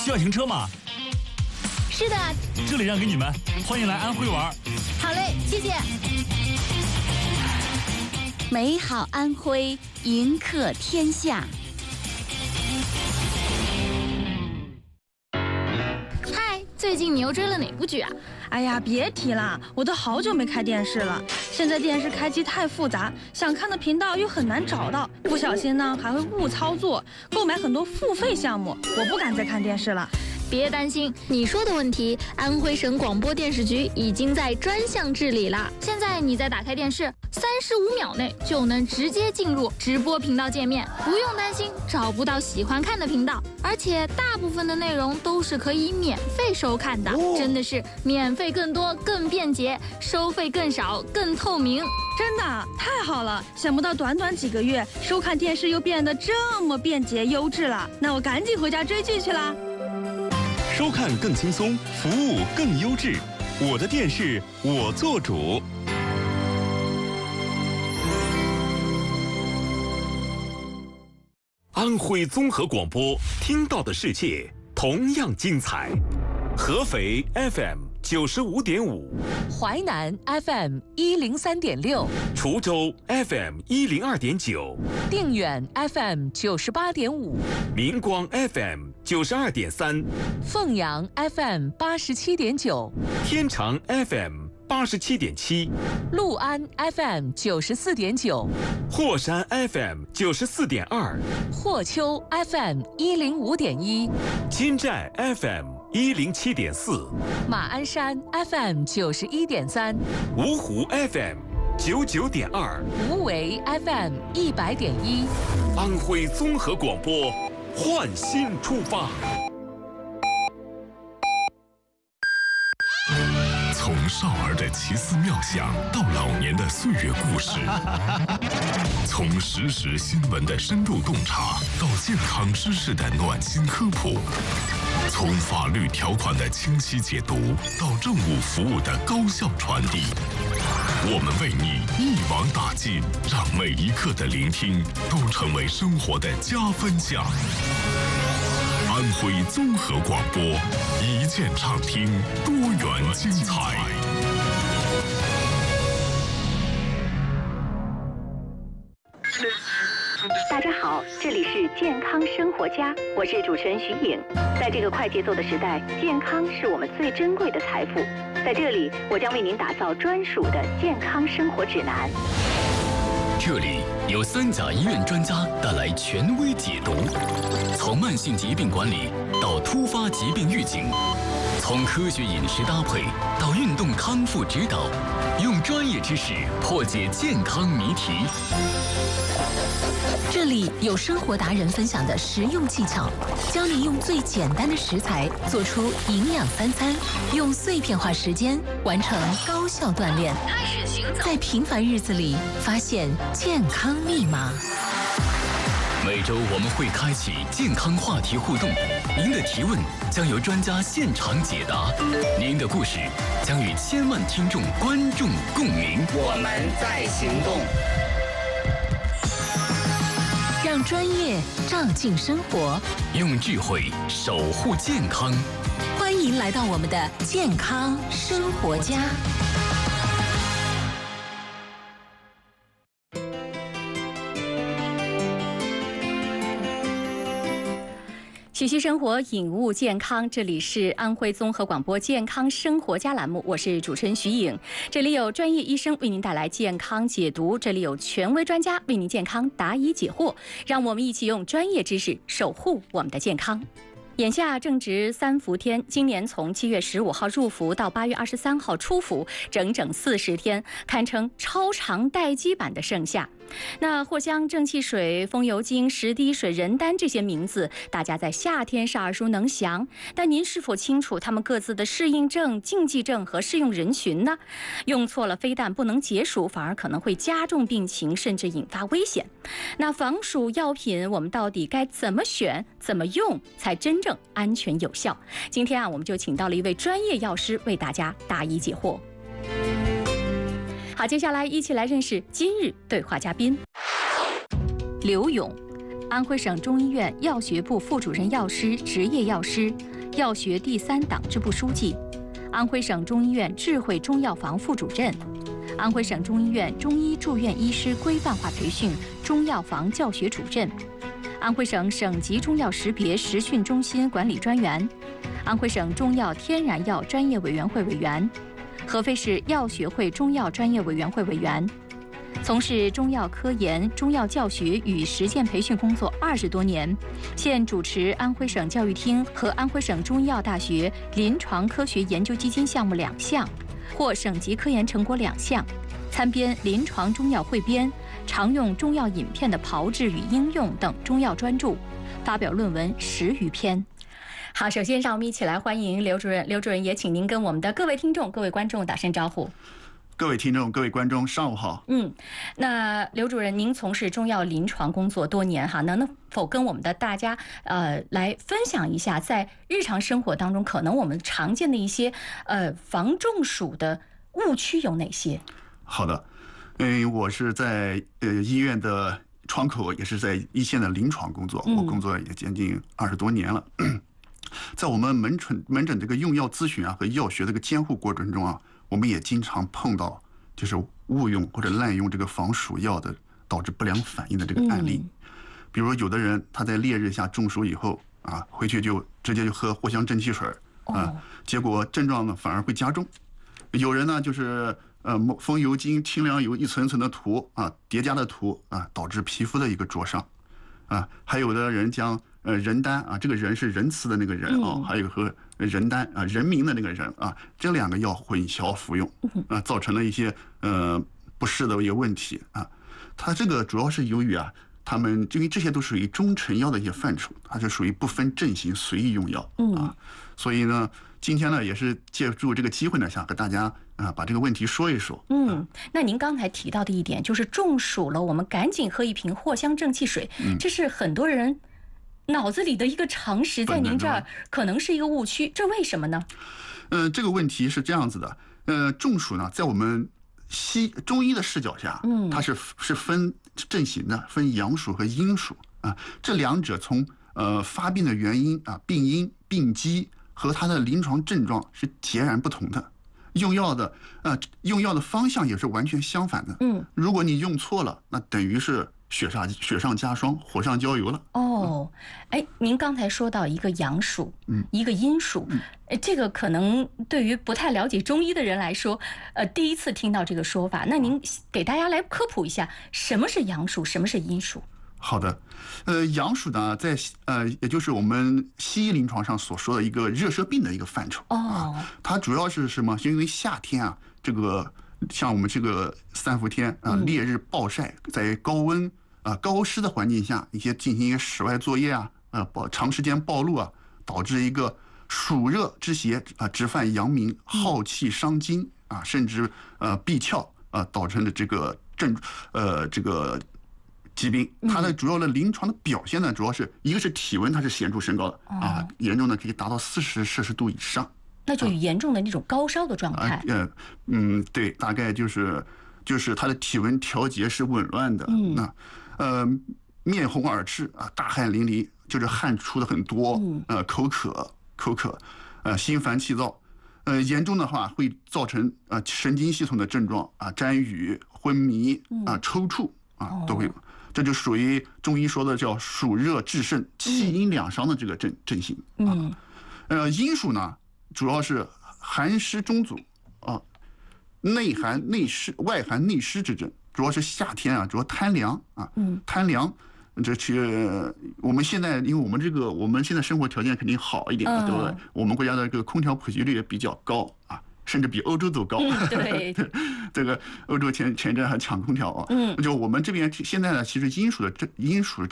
需要停车吗？ 是的， 这里让给你们，欢迎来安徽玩。 好嘞，谢谢。 美好安徽，迎客天下。 嗨，最近你又追了哪部剧啊？ 哎呀，别提了，我都好久没开电视了。现在电视开机太复杂，想看的频道又很难找到，不小心呢还会误操作，购买很多付费项目，我不敢再看电视了。 别担心，你说的问题，安徽省广播电视局已经在专项治理了。现在你再打开电视，35秒内就能直接进入直播频道界面，不用担心找不到喜欢看的频道，而且大部分的内容都是可以免费收看的，真的是免费更多、更便捷，收费更少、更透明。 真的太好了！想不到短短几个月，收看电视又变得这么便捷优质了。那我赶紧回家追剧去啦！ 收看更轻松，服务更优质，我的电视我做主。安徽综合广播，听到的世界同样精彩。合肥 FM95.5， 淮南 FM103.6， 滁州 FM102.9， 定远 FM98.5， 明光 FM92.3， 凤阳 FM87.9， 天长 FM87.7， 六安 FM94.9， 霍山 FM94.2， 霍丘 FM105.1， 金寨 FM107.4， 马鞍山 FM91.3， 芜湖 FM99.2， 无为 FM100.1， 安徽综合广播，焕新出发。从少儿的奇思妙想到老年的岁月故事，从时事新闻的深度洞察到健康知识的暖心科普，从法律条款的清晰解读到政务服务的高效传递，我们为你一网打尽，让每一刻的聆听都成为生活的加分项。安徽综合广播，一键畅听，多元精彩。 大家好，这里是健康生活家，我是主持人徐颖。在这个快节奏的时代，健康是我们最珍贵的财富。在这里，我将为您打造专属的健康生活指南。 这里有3甲医院专家带来权威解读，从慢性疾病管理到突发疾病预警，从科学饮食搭配到运动康复指导，用专业知识破解健康谜题。 这里有生活达人分享的实用技巧，教你用最简单的食材做出营养3餐，用碎片化时间完成高效锻炼，开始行走，在平凡日子里发现健康密码。 每周我们会开启健康话题互动，您的提问将由专家现场解答，您的故事将与千万听众观众共鸣。 我们在行动。 让专业照进生活， 用智慧守护健康。 欢迎来到我们的健康生活家。 学习生活，引悟健康。这里是安徽综合广播健康生活家栏目，我是主持人徐颖。这里有专业医生为您带来健康解读，这里有权威专家为您健康答疑解惑，让我们一起用专业知识守护我们的健康。眼下正值3伏天，今年从7月15号入伏到8月23号出伏，整整40天，堪称超长待机版的盛夏。那藿香正气水、风油精、十滴水、人丹这些名字，大家在夏天是耳熟能详，但您是否清楚它们各自的适应症、禁忌症和适用人群呢？用错了，非但不能解暑，反而可能会加重病情，甚至引发危险。那防暑药品我们到底该怎么选、怎么用才真正安全有效？今天我们就请到了一位专业药师为大家答疑解惑。好，接下来一起来认识今日对话嘉宾刘勇，安徽省中医院药学部副主任药师、执业药师， 药学第3党支部书记，安徽省中医院智慧中药房副主任，安徽省中医院中医住院医师规范化培训中药房教学主任，安徽省省级中药识别实训中心管理专员，安徽省中药天然药专业委员会委员，合肥市药学会中药专业委员会委员，从事中药科研、中药教学与实践培训工作20多年，现主持安徽省教育厅和安徽省中医药大学临床科学研究基金项目2项，获省级科研成果2项，参编《临床中药汇编》、常用中药饮片的炮制与应用等中药专著，发表论文10余篇。好，首先让我们一起来欢迎刘主任。刘主任也请您跟我们的各位听众、各位观众打声招呼。 各位听众、各位观众，上午好。 那刘主任，您从事中药临床工作多年哈，能否跟我们的大家来分享一下，在日常生活当中，可能我们常见的一些防中暑的误区有哪些？ 好的，我是在医院的窗口，也是在一线的临床工作，我工作也将近20多年了。在我们门诊这个用药咨询啊和药学这个监护过程中啊，我们也经常碰到就是误用或者滥用这个防暑药的导致不良反应的这个案例。比如有的人他在烈日下中暑以后啊，回去就直接就喝藿香正气水啊，结果症状呢反而会加重。有人呢就是风油精、清凉油一层层的涂啊，叠加的涂啊，导致皮肤的一个灼伤啊。还有的人将人丹啊，这个人是仁慈的那个人啊，还有和人丹啊，人民的那个人啊，这2个药混淆服用啊，造成了一些不适的一些问题啊。它这个主要是由于啊，他们因为这些都属于中成药的一些范畴，它是属于不分症型随意用药啊，所以呢，今天呢也是借助这个机会呢，想和大家把这个问题说一说。 那您刚才提到的一点就是中暑了，我们赶紧喝一瓶藿香正气水，这是很多人脑子里的一个常识，在您这儿可能是一个误区，这为什么呢？ 这个问题是这样子的，中暑呢，在我们中医的视角下，它是分症型的，分阳暑和阴暑啊，这2者从发病的原因啊、病因、病机和它的临床症状是截然不同的，用药的方向也是完全相反的。如果你用错了，那等于是雪上加霜，火上浇油了。 您刚才说到一个阳暑，一个阴暑，这个可能对于不太了解中医的人来说，第一次听到这个说法。那您给大家来科普一下，什么是阳暑，什么是阴暑？ 好的，阳暑呢，在也就是我们西医临床上所说的一个热射病的一个范畴。它主要是什么？是因为夏天啊，这个像我们这个3伏天啊，烈日暴晒，在高温高湿的环境下，进行一些室外作业啊，长时间暴露啊，导致一个暑热之邪啊，直犯阳明，耗气伤筋啊，甚至闭窍啊，导成的这个这个疾病。它的主要的临床的表现呢，主要是一个是体温它是显著升高的啊，严重的可以达到40摄氏度以上， 那就严重的那种高烧的状态。 对，大概就是它的体温调节是紊乱的。面红耳赤啊，大汗淋漓，就是汗出的很多，口渴，心烦气躁，严重的话会造成神经系统的症状啊，沾雨、昏迷啊、抽搐啊都会有。这就属于中医说的叫暑热至盛、气阴两伤的这个症型啊。阴暑呢，主要是寒湿中阻啊，内寒内湿、外寒内湿之症，主要是夏天啊，主要贪凉啊，贪凉。我们现在因为我们现在生活条件肯定好一点，对不对？我们国家的这个空调普及率也比较高啊，甚至比欧洲都高。 对， 这个欧洲前一阵还抢空调啊。就我们这边现在呢，其实阴暑的